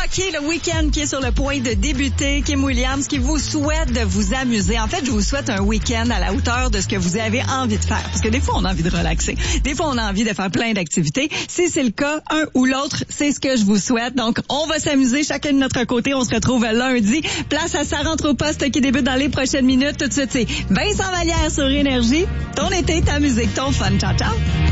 OK, le week-end qui est sur le point de débuter. Kim Williams qui vous souhaite de vous amuser. En fait, je vous souhaite un week-end à la hauteur de ce que vous avez envie de faire. Parce que des fois, on a envie de relaxer. Des fois, on a envie de faire plein d'activités. Si c'est le cas, un ou l'autre, c'est ce que je vous souhaite. Donc, on va s'amuser chacun de notre côté. On se retrouve lundi. Place à sa rentre au poste qui débute dans les prochaines minutes. Tout de suite, c'est Vincent Vallière sur Énergie. Ton été, ta musique, ton fun. Ciao, ciao.